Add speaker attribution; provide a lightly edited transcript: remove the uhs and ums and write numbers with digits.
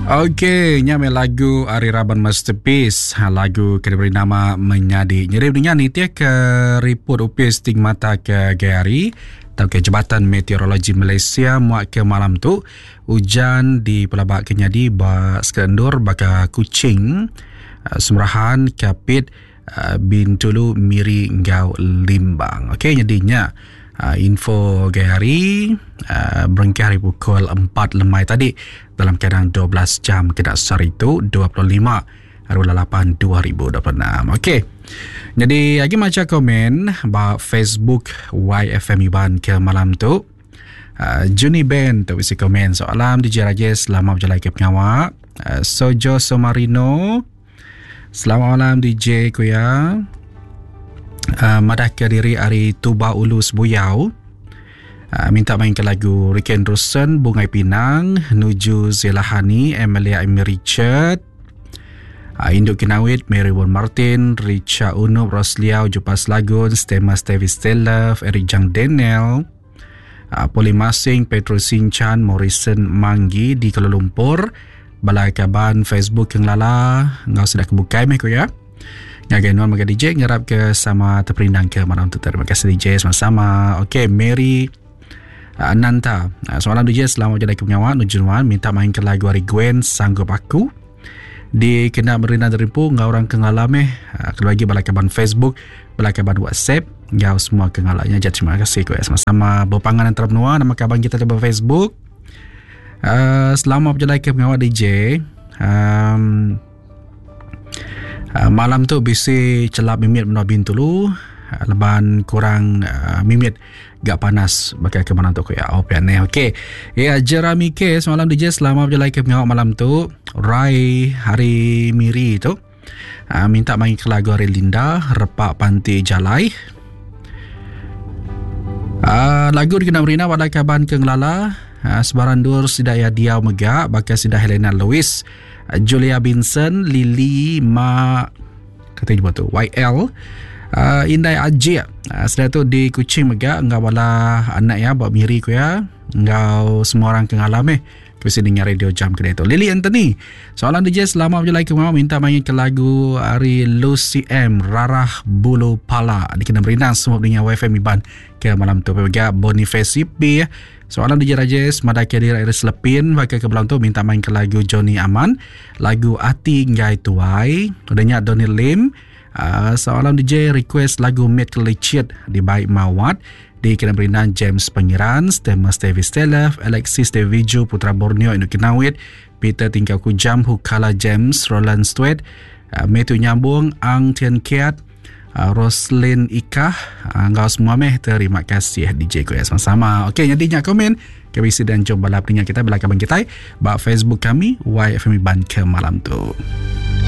Speaker 1: Okey, nyame lagu Ari Raban Masterpiece. Lagu kena beri nama Menyadi. Nyeri dengan ni tiak ke report upis stigmata ke Gayari atau ke Jabatan Meteorologi Malaysia muak ke malam tu hujan di Pelabak Kenyadi sekendur baka Kuching, Semerahan, Kapit, Bintulu, Miri, Ngau, Limbang. Okey, jadinya info Gayari berhenti hari pukul 4 lemai tadi dalam keadaan 12 jam ke dasar itu 25/8/2026. Okey. Jadi lagi macam komen ba Facebook YFM Iban ke malam tu. Juni Ben tu isi komen soalam DJ Rajes selamat berjalan ke pengawak. Sojo Somarino selamat malam DJ Kuya. Madah ke diri Ari Tuba Ulu Sebuyau. Minta mainkan lagu Rick Anderson, Bungai Pinang, Nuju Zelahani, Emilia Amy Richard, Induk Kinawit, Mary Won Martin, Richa Unub, Rosliau, Jupas Lagun, Stema Stevie Stelov, Eric Jang Daniel, Poli Masing, Petro Sinchan, Morrison Manggi di Kuala Lumpur, Balai Kaban Facebook yang lala, ngau sudah kebukai meh ya. Ngagai nuan maga DJ ngarap ke sama terperindang ke malam tu. Terima kasih DJ sama-sama. Okey, Mary Nanta. Semalam DJ selamat jadi ke pengawal Nujuan minta mainkan lagu Ari Gwen Sanggup Aku. Di kena merina deripu ngau orang kengalame kalau lagi balai kaban Facebook, balai kaban WhatsApp, ngau semua kengalanya. Jadi terima kasih ku sama-sama berpangan antara benua nama kaban kita di Facebook. Selamat berjalan ke pengawal DJ. Malam tu bisi celap mimit benua Bintulu, leban kurang mimit gak panas bagai ke mana tu ya. Okey. Ya Jeremy K semalam DJ selamat berjalan ke pengawak malam tu. Rai Hari Miri tu minta main ke lagu Hari Linda Repak Pantai Jalai. Lagu dikena merina pada kaban ke ngelala sebarandur sidaya Diau Megak bakal sidah Helena Lewis, Julia Binson, Lily Ma katanya tu YL, Indai Ajia sudah tu di Kuching Megak ngau wala anak ya buat miri ku ya ngau semua orang kengalame kesi dengar radio jam kedai tu. Lily Anthony soalan DJ selamat berjalan ke mama minta main ke lagu Ari Lucy M Rarah Bulu Pala dikena berinang semua dengan WFM Iban ke malam tu Megak Boniface IP. Soalan DJ Rajes Madah Kedir Air Selepin pakai ke malam tu minta main ke lagu Johnny Aman, lagu Ati Ngai Tuai udahnya Donny Lim. Soalan DJ request lagu Metal Lichet di Baik Mawat di kena berinan James Pengiran, Stema Stevie Stelov, Alexis Deviju, Putra Borneo Induk Kinawit, Peter Tingkau Kujam, Hukala James, Roland Stewart, Metu Nyambung, Ang Tian Kiat, Roslyn Ika. Engkau semua terima kasih DJ ku ya sama-sama. Okey, jadi nyak komen KBC dan jom balap dengan kita belakang kita bak Facebook kami YFM Iban ke malam tu.